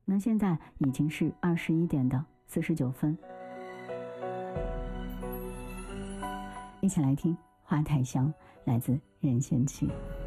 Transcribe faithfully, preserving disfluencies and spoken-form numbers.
那现在已经是二十一点的四十九分。一起来听《花太香》，来自任贤齐。